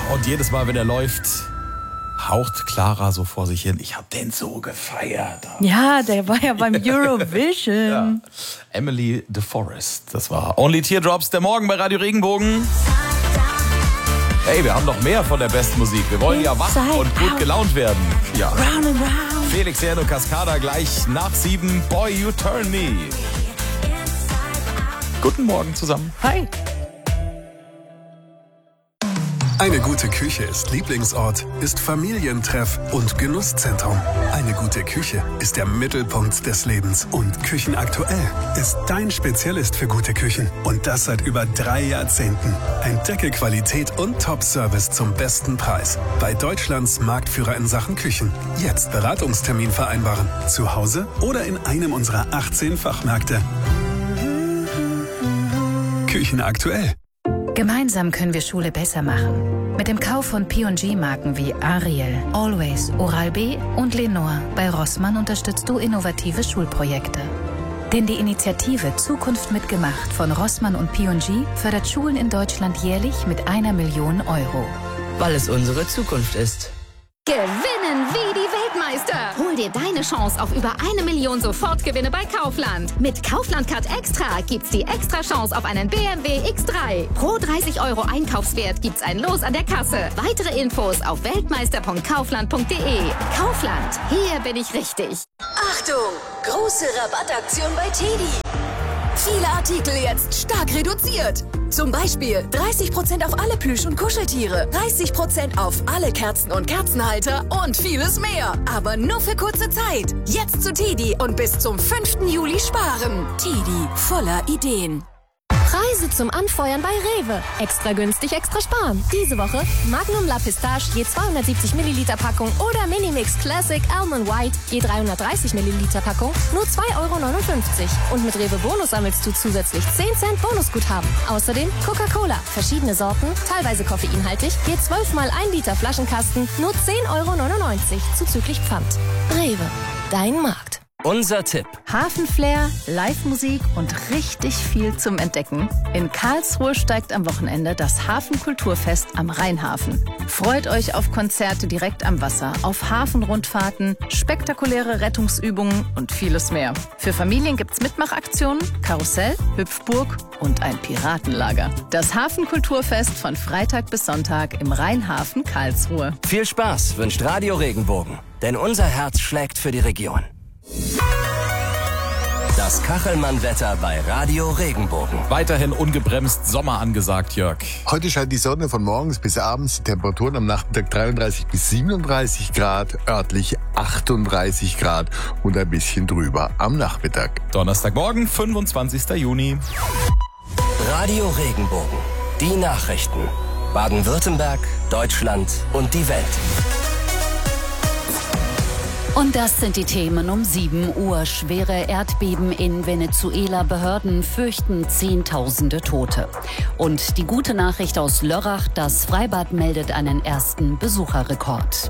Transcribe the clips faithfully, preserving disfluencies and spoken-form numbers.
Und jedes Mal, wenn er läuft, haucht Clara so vor sich hin. Ich hab den so gefeiert. Ja, der war ja beim Eurovision. Ja. Emily DeForest, das war Only Teardrops, der Morgen bei Radio Regenbogen. Hey, wir haben noch mehr von der besten Musik. Wir wollen ja wach und gut gelaunt werden. Ja. Round and round. Felix Herrn und Cascada gleich nach sieben. Boy, you turn me. Guten Morgen zusammen. Hi. Eine gute Küche ist Lieblingsort, ist Familientreff und Genusszentrum. Eine gute Küche ist der Mittelpunkt des Lebens. Und Küchenaktuell ist dein Spezialist für gute Küchen. Und das seit über drei Jahrzehnten. Entdecke Qualität und Top-Service zum besten Preis. Bei Deutschlands Marktführer in Sachen Küchen. Jetzt Beratungstermin vereinbaren. Zu Hause oder in einem unserer achtzehn Fachmärkte. Küchenaktuell. Gemeinsam können wir Schule besser machen. Mit dem Kauf von P und G-Marken wie Ariel, Always, Oral-B und Lenore bei Rossmann unterstützt du innovative Schulprojekte. Denn die Initiative Zukunft mitgemacht von Rossmann und P und G fördert Schulen in Deutschland jährlich mit einer Million Euro. Weil es unsere Zukunft ist. Gewinnen wie die Weltmeister! Hol dir deine Chance auf über eine Million Sofortgewinne bei Kaufland. Mit Kaufland Card Extra gibt's die extra Chance auf einen B M W X drei. Pro dreißig Euro Einkaufswert gibt's ein Los an der Kasse. Weitere Infos auf weltmeister punkt kaufland punkt de. Kaufland, hier bin ich richtig. Achtung! Große Rabattaktion bei Teddy. Viele Artikel jetzt stark reduziert. Zum Beispiel dreißig Prozent auf alle Plüsch- und Kuscheltiere, dreißig Prozent auf alle Kerzen und Kerzenhalter und vieles mehr. Aber nur für kurze Zeit. Jetzt zu Teddy und bis zum fünften Juli sparen. Teddy, voller Ideen. Preise zum Anfeuern bei Rewe. Extra günstig, extra sparen. Diese Woche Magnum La Pistache je zweihundertsiebzig Milliliter Packung oder Minimix Classic Almond White je dreihundertdreißig Milliliter Packung nur zwei Euro neunundfünfzig. Und mit Rewe Bonus sammelst du zusätzlich zehn Cent Bonusguthaben. Außerdem Coca-Cola, verschiedene Sorten, teilweise koffeinhaltig, je zwölf mal ein Liter Flaschenkasten nur zehn Euro neunundneunzig zuzüglich Pfand. Rewe, dein Markt. Unser Tipp. Hafenflair, Live-Musik und richtig viel zum Entdecken. In Karlsruhe steigt am Wochenende das Hafenkulturfest am Rheinhafen. Freut euch auf Konzerte direkt am Wasser, auf Hafenrundfahrten, spektakuläre Rettungsübungen und vieles mehr. Für Familien gibt's Mitmachaktionen, Karussell, Hüpfburg und ein Piratenlager. Das Hafenkulturfest von Freitag bis Sonntag im Rheinhafen Karlsruhe. Viel Spaß wünscht Radio Regenbogen, denn unser Herz schlägt für die Region. Das Kachelmann-Wetter bei Radio Regenbogen. Weiterhin ungebremst Sommer angesagt, Jörg. Heute scheint die Sonne von morgens bis abends. Die Temperaturen am Nachmittag dreiunddreißig bis siebenunddreißig Grad, örtlich achtunddreißig Grad und ein bisschen drüber am Nachmittag. Donnerstagmorgen, fünfundzwanzigsten Juni. Radio Regenbogen. Die Nachrichten. Baden-Württemberg, Deutschland und die Welt. Und das sind die Themen um sieben Uhr. Schwere Erdbeben in Venezuela. Behörden fürchten Zehntausende Tote. Und die gute Nachricht aus Lörrach. Das Freibad meldet einen ersten Besucherrekord.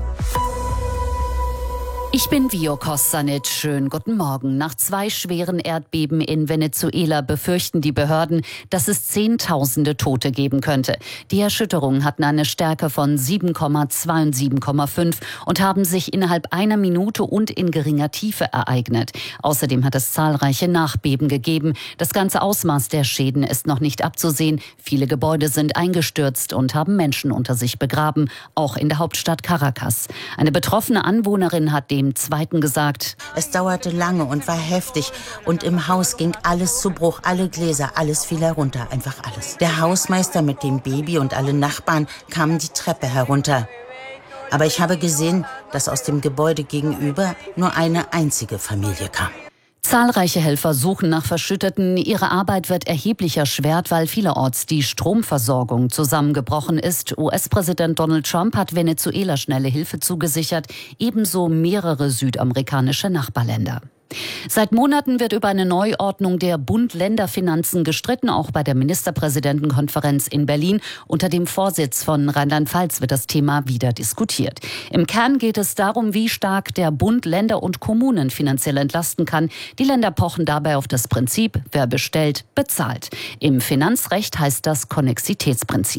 Ich bin Vio Kostanic. Schönen guten Morgen. Nach zwei schweren Erdbeben in Venezuela befürchten die Behörden, dass es Zehntausende Tote geben könnte. Die Erschütterungen hatten eine Stärke von sieben Komma zwei und sieben Komma fünf und haben sich innerhalb einer Minute und in geringer Tiefe ereignet. Außerdem hat es zahlreiche Nachbeben gegeben. Das ganze Ausmaß der Schäden ist noch nicht abzusehen. Viele Gebäude sind eingestürzt und haben Menschen unter sich begraben, auch in der Hauptstadt Caracas. Eine betroffene Anwohnerin hat dem Zweiten gesagt: Es dauerte lange und war heftig und im Haus ging alles zu Bruch, alle Gläser, alles fiel herunter, einfach alles. Der Hausmeister mit dem Baby und alle Nachbarn kamen die Treppe herunter. Aber ich habe gesehen, dass aus dem Gebäude gegenüber nur eine einzige Familie kam. Zahlreiche Helfer suchen nach Verschütteten. Ihre Arbeit wird erheblich erschwert, weil vielerorts die Stromversorgung zusammengebrochen ist. U S-Präsident Donald Trump hat Venezuela schnelle Hilfe zugesichert, ebenso mehrere südamerikanische Nachbarländer. Seit Monaten wird über eine Neuordnung der Bund-Länder-Finanzen gestritten. Auch bei der Ministerpräsidentenkonferenz in Berlin unter dem Vorsitz von Rheinland-Pfalz wird das Thema wieder diskutiert. Im Kern geht es darum, wie stark der Bund Länder und Kommunen finanziell entlasten kann. Die Länder pochen dabei auf das Prinzip, wer bestellt, bezahlt. Im Finanzrecht heißt das Konnexitätsprinzip.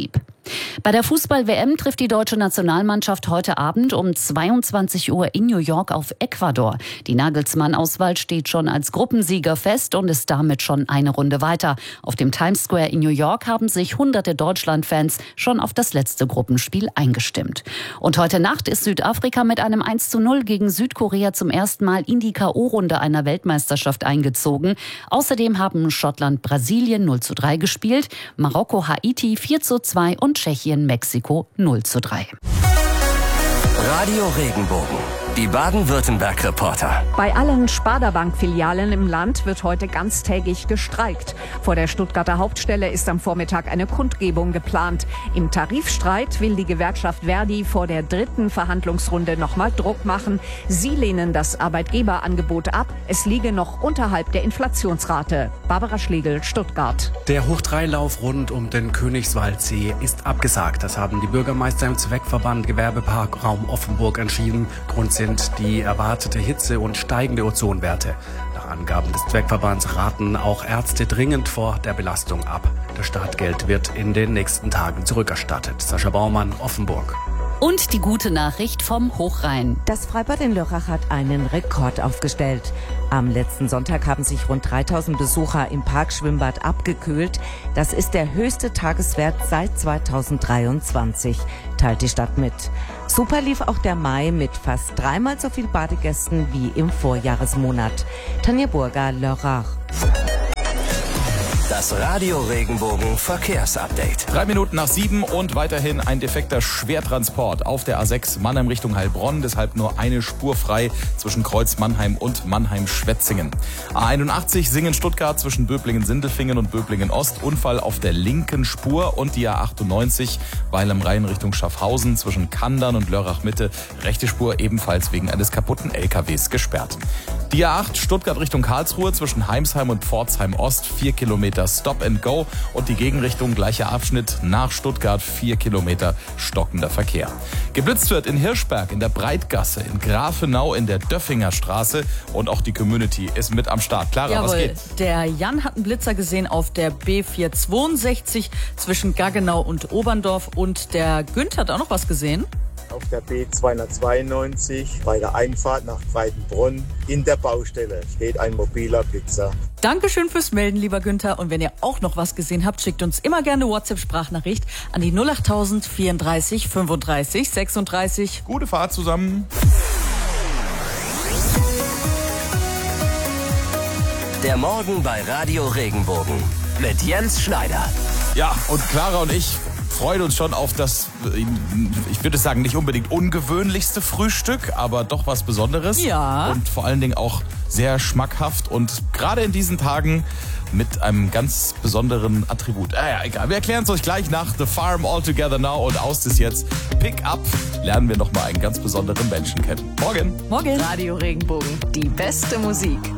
Bei der Fußball-W M trifft die deutsche Nationalmannschaft heute Abend um zweiundzwanzig Uhr in New York auf Ecuador. Die Nagelsmann-Auswahl steht schon als Gruppensieger fest und ist damit schon eine Runde weiter. Auf dem Times Square in New York haben sich hunderte Deutschland-Fans schon auf das letzte Gruppenspiel eingestimmt. Und heute Nacht ist Südafrika mit einem eins zu null gegen Südkorea zum ersten Mal in die K O-Runde einer Weltmeisterschaft eingezogen. Außerdem haben Schottland Brasilien null zu drei gespielt, Marokko Haiti vier zu zwei und Tschechien Mexiko null zu drei. Radio Regenbogen. Die Baden-Württemberg-Reporter. Bei allen Sparda-Bank-Filialen im Land wird heute ganztägig gestreikt. Vor der Stuttgarter Hauptstelle ist am Vormittag eine Kundgebung geplant. Im Tarifstreit will die Gewerkschaft Verdi vor der dritten Verhandlungsrunde nochmal Druck machen. Sie lehnen das Arbeitgeberangebot ab. Es liege noch unterhalb der Inflationsrate. Barbara Schlegel, Stuttgart. Der Hochdreilauf rund um den Königswaldsee ist abgesagt. Das haben die Bürgermeister im Zweckverband Gewerbepark Raum Offenburg entschieden. Grund sind die erwartete Hitze und steigende Ozonwerte. Nach Angaben des Zweckverbands raten auch Ärzte dringend vor der Belastung ab. Das Startgeld wird in den nächsten Tagen zurückerstattet. Sascha Baumann, Offenburg. Und die gute Nachricht vom Hochrhein. Das Freibad in Lörrach hat einen Rekord aufgestellt. Am letzten Sonntag haben sich rund dreitausend Besucher im Parkschwimmbad abgekühlt. Das ist der höchste Tageswert seit zweitausenddreiundzwanzig, teilt die Stadt mit. Super lief auch der Mai mit fast dreimal so viel Badegästen wie im Vorjahresmonat. Tanja Burger, Lörrach. Das Radio Regenbogen Verkehrsupdate. Drei Minuten nach sieben und weiterhin ein defekter Schwertransport auf der A sechs Mannheim Richtung Heilbronn. Deshalb nur eine Spur frei zwischen Kreuz Mannheim und Mannheim-Schwetzingen. A einundachtzig Singen-Stuttgart zwischen Böblingen-Sindelfingen und Böblingen-Ost. Unfall auf der linken Spur. Und die A achtundneunzig Weil am Rhein Richtung Schaffhausen zwischen Kandern und Lörrach-Mitte. Rechte Spur ebenfalls wegen eines kaputten L K Ws gesperrt. Die A acht Stuttgart Richtung Karlsruhe zwischen Heimsheim und Pforzheim-Ost. Vier Kilometer Stop and Go und die Gegenrichtung gleicher Abschnitt nach Stuttgart, vier Kilometer stockender Verkehr. Geblitzt wird in Hirschberg, in der Breitgasse, in Grafenau, in der Döffinger Straße und auch die Community ist mit am Start. Clara, Jawohl, was geht? Der Jan hat einen Blitzer gesehen auf der B vierhundertzweiundsechzig zwischen Gaggenau und Oberndorf und der Günther hat auch noch was gesehen. Auf der B zweihundertzweiundneunzig bei der Einfahrt nach Breitenbrunn in der Baustelle steht ein mobiler Blitzer. Dankeschön fürs Melden, lieber Günther. Und wenn ihr auch noch was gesehen habt, schickt uns immer gerne eine WhatsApp-Sprachnachricht an die null achttausend vierunddreißig fünfunddreißig sechsunddreißig. Gute Fahrt zusammen. Der Morgen bei Radio Regenbogen mit Jens Schneider. Ja, und Clara und ich freuen uns schon auf das, ich würde sagen, nicht unbedingt ungewöhnlichste Frühstück, aber doch was Besonderes. Ja. Und vor allen Dingen auch sehr schmackhaft und gerade in diesen Tagen mit einem ganz besonderen Attribut. Ah ja, egal. Wir erklären es euch gleich nach The Farm All Together Now und aus ist jetzt Pick Up. Lernen wir nochmal einen ganz besonderen Menschen kennen. Morgen. Morgen. Radio Regenbogen. Die beste Musik.